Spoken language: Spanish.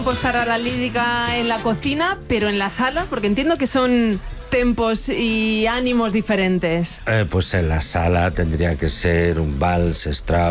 Pues para la lírica en la cocina, pero en la sala, porque entiendo que son tempos y ánimos diferentes. Pues en la sala tendría que ser un vals, Strauss.